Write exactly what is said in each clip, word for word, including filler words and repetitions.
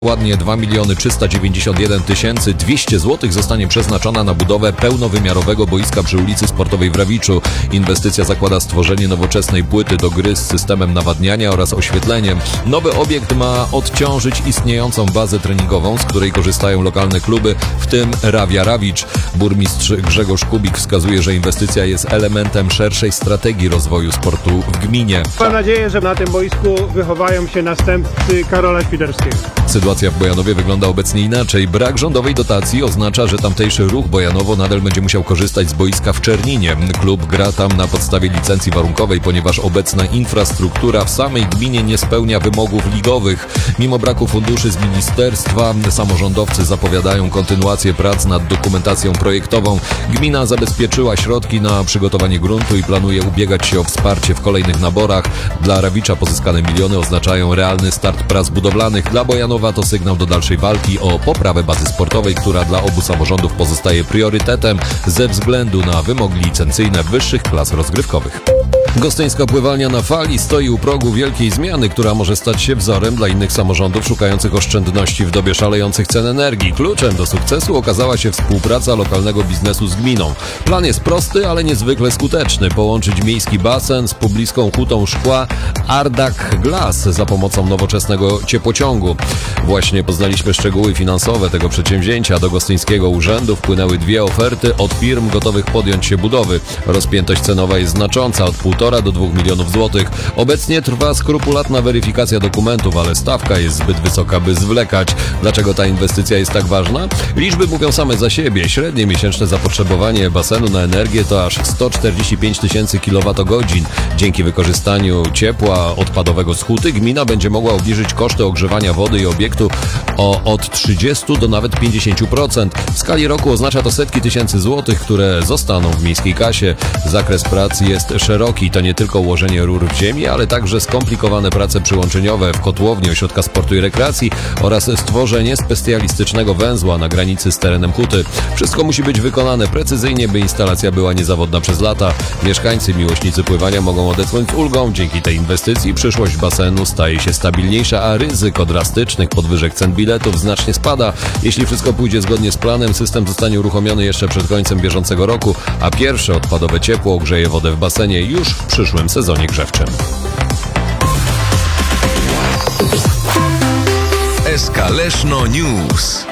Dokładnie dwa miliony trzysta dziewięćdziesiąt jeden tysięcy dwieście złotych zostanie przeznaczona na budowę pełnowymiarowego boiska przy ulicy Sportowej w Rawiczu. Inwestycja zakłada stworzenie nowoczesnej płyty do gry z systemem nawadniania oraz oświetleniem. Nowy obiekt ma odciążyć istniejącą bazę treningową, z której korzystają lokalne kluby, w tym Rawia Rawicz. Burmistrz Grzegorz Kubik wskazuje, że inwestycja jest elementem szerszej strategii rozwoju sportu w gminie. Mam nadzieję, że na tym boisku wychowają się następcy Karola Świderskiego. Sytuacja w Bojanowie wygląda obecnie inaczej. Brak rządowej dotacji oznacza, że tamtejszy ruch Bojanowo nadal będzie musiał korzystać z boiska w Czerninie. Klub gra tam na podstawie licencji warunkowej, ponieważ obecna infrastruktura w samej gminie nie spełnia wymogów ligowych. Mimo braku funduszy z ministerstwa, samorządowcy zapowiadają kontynuację prac nad dokumentacją projektową. Gmina zabezpieczyła środki na przygotowanie gruntu i planuje ubiegać się o wsparcie w kolejnych naborach. Dla Rawicza pozyskane miliony oznaczają realny start prac budowlanych. Dla Bojanowa to sygnał do dalszej walki o poprawę bazy sportowej, która dla obu samorządów pozostaje priorytetem ze względu na wymogi licencyjne wyższych klas rozgrywkowych. Gostyńska pływalnia na fali stoi u progu wielkiej zmiany, która może stać się wzorem dla innych samorządów szukających oszczędności w dobie szalejących cen energii. Kluczem do sukcesu okazała się współpraca lokalnego biznesu z gminą. Plan jest prosty, ale niezwykle skuteczny. Połączyć miejski basen z pobliską hutą szkła Ardak Glass za pomocą nowoczesnego ciepłociągu. Właśnie poznaliśmy szczegóły finansowe tego przedsięwzięcia. Do gostyńskiego urzędu wpłynęły dwie oferty od firm gotowych podjąć się budowy. Rozpiętość cenowa jest znacząca, od półtora do dwóch milionów złotych. Obecnie trwa skrupulatna weryfikacja dokumentów, ale stawka jest zbyt wysoka, by zwlekać. Dlaczego ta inwestycja jest tak ważna? Liczby mówią same za siebie. Średnie miesięczne zapotrzebowanie basenu na energię to aż sto czterdzieści pięć tysięcy kilowatogodzin. Dzięki wykorzystaniu ciepła odpadowego z huty gmina będzie mogła obniżyć koszty ogrzewania wody i obiektu o od trzydziestu do nawet pięćdziesięciu procent. W skali roku oznacza to setki tysięcy złotych, które zostaną w miejskiej kasie. Zakres prac jest szeroki. To nie tylko ułożenie rur w ziemi, ale także skomplikowane prace przyłączeniowe w kotłowni ośrodka sportu i rekreacji oraz stworzenie specjalistycznego węzła na granicy z terenem huty. Wszystko musi być wykonane precyzyjnie, by instalacja była niezawodna przez lata. Mieszkańcy, miłośnicy pływania mogą odetchnąć z ulgą. Dzięki tej inwestycji przyszłość basenu staje się stabilniejsza, a ryzyko drastycznych podwyżek cen biletów znacznie spada. Jeśli wszystko pójdzie zgodnie z planem, system zostanie uruchomiony jeszcze przed końcem bieżącego roku, a pierwsze odpadowe ciepło ogrzeje wodę w basenie już w przyszłym sezonie grzewczym. S K Leszno News.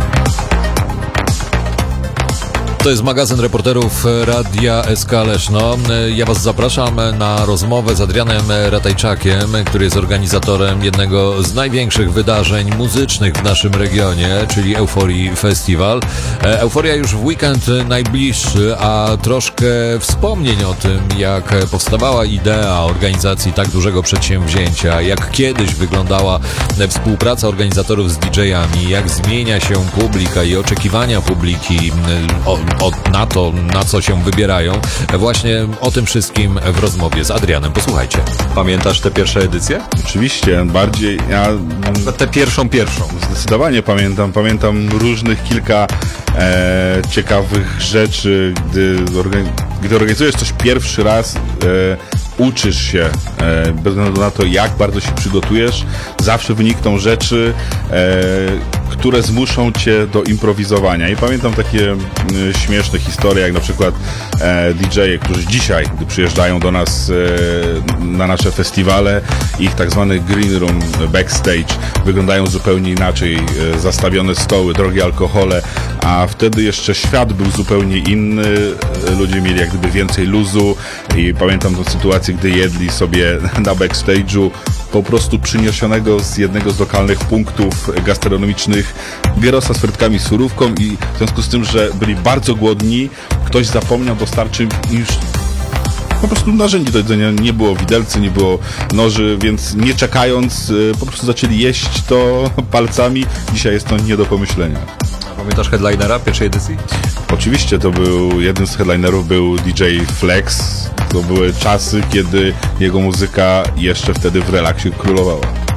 To jest magazyn reporterów Radia S K Leszno. Ja Was zapraszam na rozmowę z Adrianem Ratajczakiem, który jest organizatorem jednego z największych wydarzeń muzycznych w naszym regionie, czyli Euforii Festival. Euforia już w weekend najbliższy, a troszkę wspomnień o tym, jak powstawała idea organizacji tak dużego przedsięwzięcia, jak kiedyś wyglądała współpraca organizatorów z didżejami, jak zmienia się publika i oczekiwania publiki o, o, na to, na co się wybierają. Właśnie o tym wszystkim w rozmowie z Adrianem. Posłuchajcie. Pamiętasz tę pierwszą edycję? Oczywiście, bardziej ja... Tę pierwszą, pierwszą. Zdecydowanie pamiętam. Pamiętam różnych kilka e, ciekawych rzeczy, gdy, organi- gdy organizujesz coś pierwszy raz, e, uczysz się, e, bez względu na to, jak bardzo się przygotujesz, zawsze wynikną rzeczy, e, które zmuszą cię do improwizowania. I pamiętam takie e, śmieszne historie, jak na przykład e, didżeje, którzy dzisiaj, gdy przyjeżdżają do nas e, na nasze festiwale, ich tak zwany green room, backstage wyglądają zupełnie inaczej. E, zastawione stoły, drogie alkohole, a wtedy jeszcze świat był zupełnie inny. E, ludzie mieli jak gdyby więcej luzu i pamiętam tę sytuację, gdy jedli sobie na backstage'u po prostu przyniesionego z jednego z lokalnych punktów gastronomicznych gyrosa z frytkami, surówką i w związku z tym, że byli bardzo głodni, ktoś zapomniał dostarczyć już po prostu narzędzi do jedzenia. Nie było widelcy, nie było noży, więc nie czekając po prostu zaczęli jeść to palcami. Dzisiaj jest to nie do pomyślenia. Pamiętasz headlinera pierwszej edycji? Oczywiście to był, jeden z headlinerów był D J Flex. To były czasy, kiedy jego muzyka jeszcze wtedy w relaksie królowała. W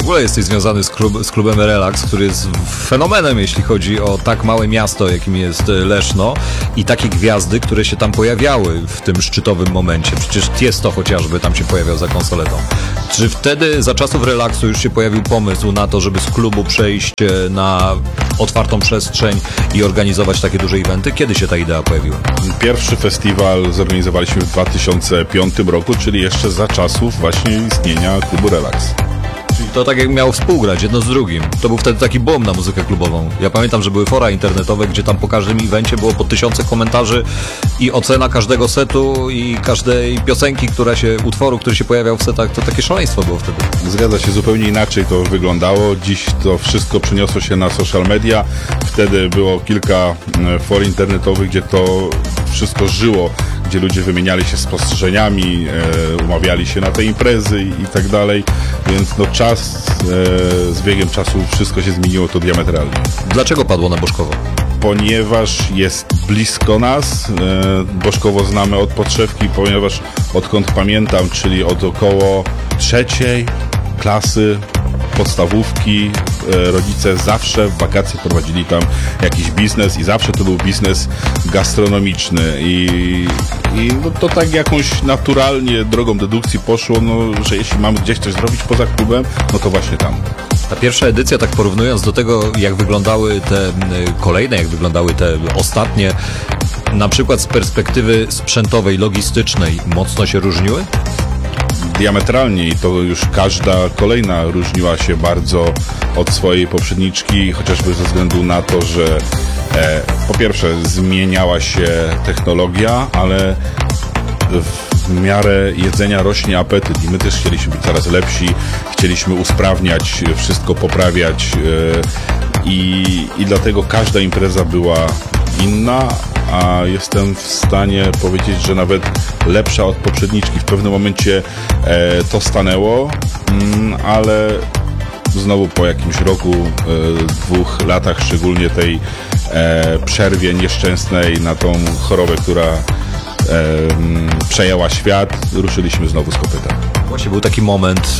ogóle jesteś związany z, klub, z klubem Relax, który jest fenomenem, jeśli chodzi o tak małe miasto, jakim jest Leszno i takie gwiazdy, które się tam pojawiały w tym szczytowym momencie. Przecież Tiesto chociażby tam się pojawiał za konsoletą. Czy wtedy za czasów Relaksu już się pojawił pomysł na to, żeby z klubu przejść na otwartą przestrzeń i organizować takie duże eventy? Kiedy się ta idea pojawiła? Pierwszy festiwal zorganizowaliśmy w dwa tysiące piątym roku, czyli jeszcze za czasów właśnie istnienia klubu Relax. Czyli to tak jak miało współgrać, jedno z drugim. To był wtedy taki boom na muzykę klubową. Ja pamiętam, że były fora internetowe, gdzie tam po każdym evencie było po tysiące komentarzy i ocena każdego setu i każdej piosenki, która się, utworu, który się pojawiał w setach, to takie szaleństwo było wtedy. Zgadza się, zupełnie inaczej to wyglądało. Dziś to wszystko przeniosło się na social media. Wtedy było kilka e, for internetowych, gdzie to wszystko żyło, gdzie ludzie wymieniali się spostrzeżeniami, e, umawiali się na te imprezy i, i tak dalej. Więc no czas, e, z biegiem czasu wszystko się zmieniło to diametralnie. Dlaczego padło na Bożkowo? Ponieważ jest blisko nas, e, Bożkowo znamy od podszewki, ponieważ odkąd pamiętam, czyli od około trzeciej klasy podstawówki, e, rodzice zawsze w wakacje prowadzili tam jakiś biznes i zawsze to był biznes gastronomiczny i, i no to tak jakąś naturalnie drogą dedukcji poszło, no, że jeśli mamy gdzieś coś zrobić poza klubem, no to właśnie tam. Ta pierwsza edycja, tak porównując do tego, jak wyglądały te y, kolejne, jak wyglądały te ostatnie, na przykład z perspektywy sprzętowej, logistycznej, mocno się różniły? Diametralnie i to już każda kolejna różniła się bardzo od swojej poprzedniczki, chociażby ze względu na to, że e, po pierwsze zmieniała się technologia, ale w miarę jedzenia rośnie apetyt i my też chcieliśmy być coraz lepsi, chcieliśmy usprawniać, wszystko poprawiać e, i, i dlatego każda impreza była inna, a jestem w stanie powiedzieć, że nawet lepsza od poprzedniczki. W pewnym momencie e, to stanęło, mm, ale znowu po jakimś roku, e, dwóch latach, szczególnie tej e, przerwie nieszczęsnej na tą chorobę, która e, przejęła świat, ruszyliśmy znowu z kopyta. Właśnie był taki moment,